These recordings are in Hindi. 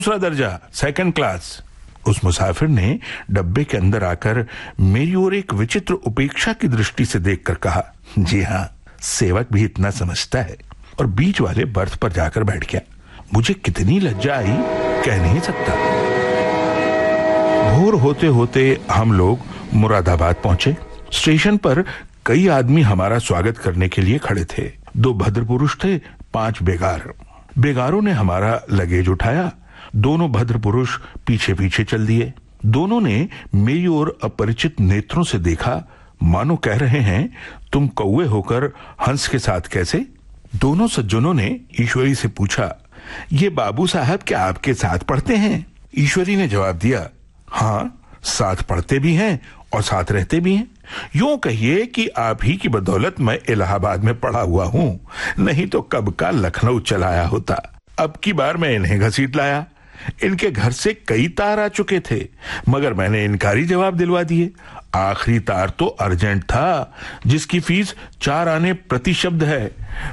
दूसरा दर्जा, सेकंड क्लास। उस मुसाफिर ने डब्बे के अंदर आकर मेरी ओर एक विचित्र उपेक्षा की दृष्टि से देखकर कहा, जी हाँ, सेवक भी इतना समझता है, और बीच वाले बर्थ पर जाकर बैठ गया। मुझे कितनी लज्जा आई, कह नहीं सकता। भोर होते होते हम लोग मुरादाबाद पहुंचे। स्टेशन पर कई आदमी हमारा स्वागत करने के लिए खड़े थे। 2 भद्र पुरुष थे, 5 बेगार। बेगारों ने हमारा लगेज उठाया। दोनों भद्र पुरुष पीछे पीछे चल दिए। दोनों ने मेरी ओर अपरिचित नेत्रों से देखा, मानो कह रहे हैं, तुम कौवे होकर हंस के साथ कैसे? दोनों सज्जनों ने ईश्वरी से पूछा, ये बाबू साहब क्या आपके साथ पढ़ते हैं? ईश्वरी ने जवाब दिया, हाँ, साथ पढ़ते भी हैं और साथ रहते भी हैं। यूं कहिए कि आप ही की बदौलत मैं इलाहाबाद में पढ़ा हुआ हूं, नहीं तो कब का लखनऊ चलाया होता। अब की बार मैं इन्हें घसीट लाया। इनके घर से कई तार आ चुके थे, मगर मैंने इनकारी जवाब दिलवा दिए। आखिरी तार तो अर्जेंट था, जिसकी फीस 4 आने प्रति शब्द है,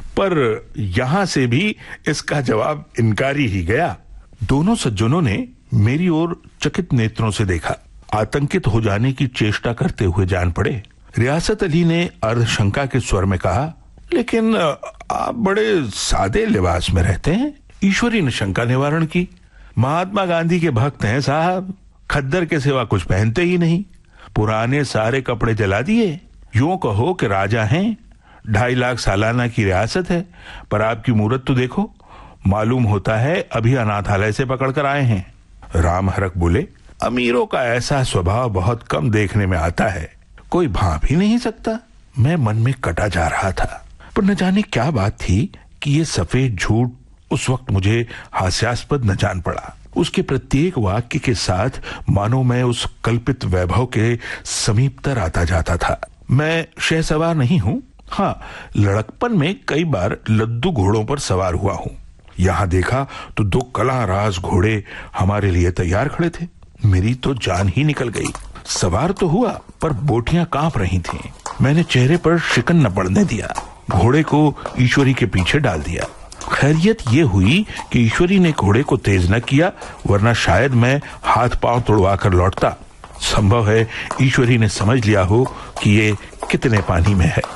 पर यहां से भी इसका जवाब इनकारी ही गया। दोनों सज्जनों ने मेरी ओर चकित नेत्रों से देखा। आतंकित हो जाने की चेष्टा करते हुए जान पड़े। रियासत अली ने अर्धशंका के स्वर में कहा, लेकिन आप बड़े सादे लिबास में रहते हैं। ईश्वरी ने शंका निवारण की, महात्मा गांधी के भक्त हैं साहब, खद्दर के सिवा कुछ पहनते ही नहीं। पुराने सारे कपड़े जला दिए। यूं कहो कि राजा हैं। 2.5 लाख सालाना की रियासत है, पर आपकी मूरत तो देखो, मालूम होता है अभी अनाथालय से पकड़ कर आए हैं। राम हरक बोले, अमीरों का ऐसा स्वभाव बहुत कम देखने में आता है, कोई भांप ही नहीं सकता। मैं मन में कटा जा रहा था, पर न जाने क्या बात थी कि ये सफेद झूठ उस वक्त मुझे हास्यास्पद न जान पड़ा। उसके प्रत्येक वाक्य के साथ मानो मैं उस कल्पित वैभव के समीपतर आता जाता था। मैं शहसवार नहीं हूँ, हाँ, लड़कपन में कई बार लद्दू घोड़ों पर सवार हुआ हूँ। यहाँ देखा तो 2 कलाराज घोड़े हमारे लिए तैयार खड़े थे। मेरी तो जान ही निकल गई। सवार तो हुआ, पर बोटियां कांप रही थीं। मैंने चेहरे पर शिकन न पड़ने दिया। घोड़े को ईश्वरी के पीछे डाल दिया। खैरियत ये हुई कि ईश्वरी ने घोड़े को तेज न किया, वरना शायद मैं हाथ पांव तोड़वा कर लौटता। संभव है ईश्वरी ने समझ लिया हो कि ये कितने पानी में है।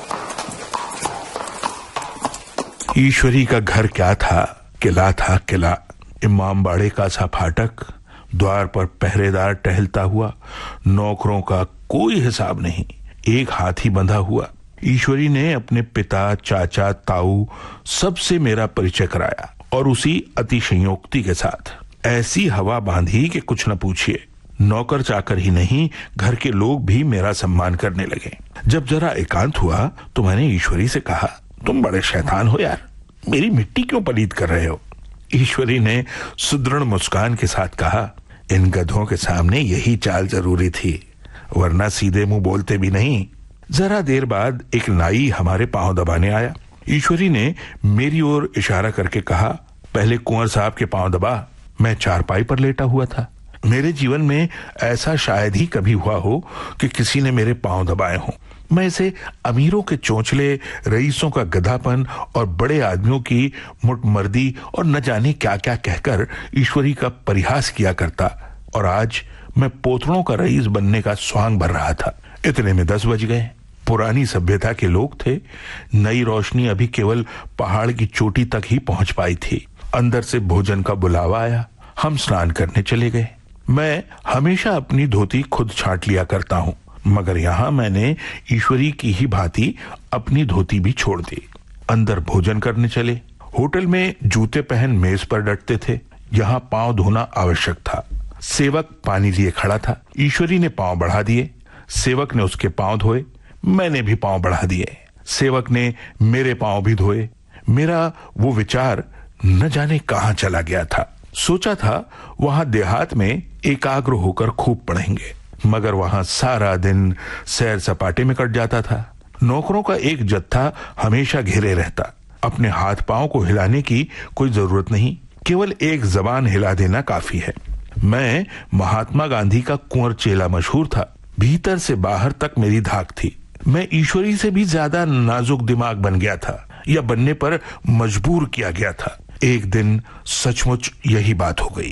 ईश्वरी का घर क्या था? किला था, किला। इमामबाड़े का सा फाटक, द्वार पर पहरेदार टहलता हुआ, नौकरों का कोई हिसाब नहीं, एक हाथी बंधा हुआ। ईश्वरी ने अपने पिता, चाचा, ताऊ सबसे मेरा परिचय कराया, और उसी अतिशयोक्ति के साथ ऐसी हवा बांधी कि कुछ न पूछिए। नौकर चाकर ही नहीं, घर के लोग भी मेरा सम्मान करने लगे। जब जरा एकांत हुआ तो मैंने ईश्वरी से कहा, तुम बड़े शैतान हो यार, मेरी मिट्टी क्यों पलीत कर रहे हो? ईश्वरी ने सुदृढ़ मुस्कान के साथ कहा, इन गधों के सामने यही चाल जरूरी थी, वरना सीधे मुंह बोलते भी नहीं। जरा देर बाद एक नाई हमारे पांव दबाने आया। ईश्वरी ने मेरी ओर इशारा करके कहा, पहले कुंवर साहब के पांव दबा। मैं चारपाई पर लेटा हुआ था। मेरे जीवन में ऐसा शायद ही कभी हुआ हो कि किसी ने मेरे पांव दबाए हों। मैं इसे अमीरों के चोंचले, रईसों का गधापन और बड़े आदमियों की मुटमर्दी और न जाने क्या क्या कहकर ईश्वरी का परिहास किया करता, और आज मैं पोतड़ों का रईस बनने का स्वांग भर रहा था। इतने में 10 बज गए। पुरानी सभ्यता के लोग थे। नई रोशनी अभी केवल पहाड़ की चोटी तक ही पहुंच पाई थी। अंदर से भोजन का बुलावा आया। हम स्नान करने चले गए। मैं हमेशा अपनी धोती खुद छांट लिया करता हूँ, मगर यहाँ मैंने ईश्वरी की ही भांति अपनी धोती भी छोड़ दी। अंदर भोजन करने चले। होटल में जूते पहन मेज पर डटते थे। यहाँ पांव धोना आवश्यक था। सेवक पानी लिए खड़ा था। ईश्वरी ने पांव बढ़ा दिए। सेवक ने उसके पांव धोए। मैंने भी पांव बढ़ा दिए। सेवक ने मेरे पांव भी धोए। मेरा वो विचार न जाने कहां चला गया था। सोचा था वहां देहात में एकाग्र होकर खूब पढ़ेंगे, मगर वहां सारा दिन सैर सपाटे में कट जाता था। नौकरों का एक जत्था हमेशा घेरे रहता। अपने हाथ पांव को हिलाने की कोई जरूरत नहीं, केवल एक जबान हिला देना काफी है। मैं महात्मा गांधी का कुंवर चेला मशहूर था। भीतर से बाहर तक मेरी धाक थी। मैं ईश्वरी से भी ज्यादा नाजुक दिमाग बन गया था, या बनने पर मजबूर किया गया था। एक दिन सचमुच यही बात हो गई।